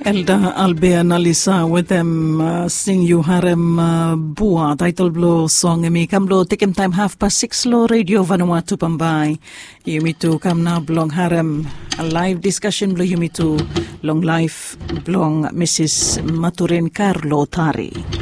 Elda Albea Nalisa with them sing you harem bua title blow song emi kamlo takem time 6:30 lo radio Vanuatu Pambay yumitu kam na blong harem a live discussion blow yumitu long life blong Mrs. Maturin Carlo Tari.